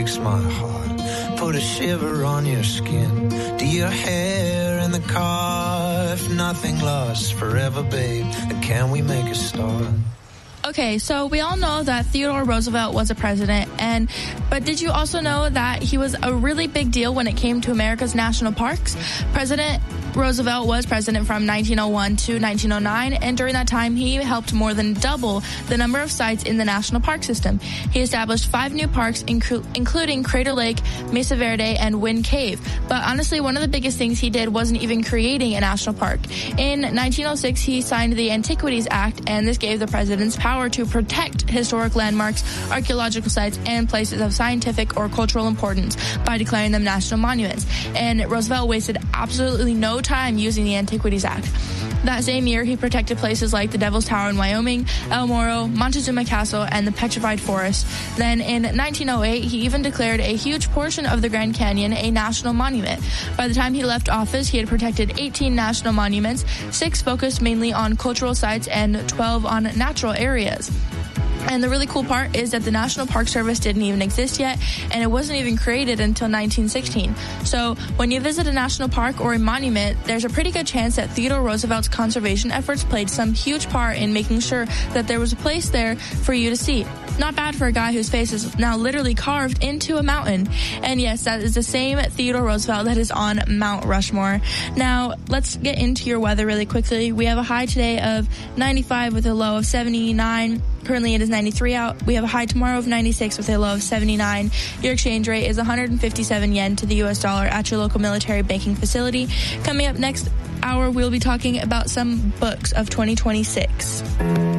breaks my heart, put a shiver on your skin. Do your hair in the car, if nothing lasts forever, babe, then can we make a start? Okay, so we all know that Theodore Roosevelt was a president, but did you also know that he was a really big deal when it came to America's national parks? President Roosevelt was president from 1901 to 1909, and during that time, he helped more than double the number of sites in the national park system. He established 5 new parks, including Crater Lake, Mesa Verde, and Wind Cave. But honestly, one of the biggest things he did wasn't even creating a national park. In 1906, he signed the Antiquities Act, and this gave the president's power to protect historic landmarks, archaeological sites, and places of scientific or cultural importance by declaring them national monuments. And Roosevelt wasted absolutely no time using the Antiquities Act. That same year, he protected places like the Devil's Tower in Wyoming, El Morro, Montezuma Castle, and the Petrified Forest. Then in 1908, he even declared a huge portion of the Grand Canyon a national monument. By the time he left office, he had protected 18 national monuments, 6 focused mainly on cultural sites and 12 on natural areas. And the really cool part is that the National Park Service didn't even exist yet, and it wasn't even created until 1916. So when you visit a national park or a monument, there's a pretty good chance that Theodore Roosevelt's conservation efforts played some huge part in making sure that there was a place there for you to see. Not bad for a guy whose face is now literally carved into a mountain. And yes, that is the same Theodore Roosevelt that is on Mount Rushmore. Now, let's get into your weather really quickly. We have a high today of 95 with a low of 79. Currently, it is 93 out. We have a high tomorrow of 96 with a low of 79. Your exchange rate is 157 yen to the U.S. dollar at your local military banking facility. Coming up next hour, we'll be talking about some books of 2026.